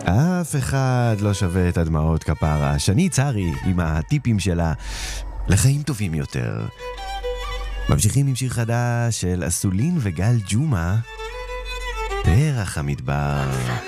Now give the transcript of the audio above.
אף אחד לא שווה את הדמעות כפרה. שני צרי עם הטיפים שלה לחיים טובים יותר. ממשיכים עם שיר חדש של אסולין וגל ג'ומה, פרח המדבר.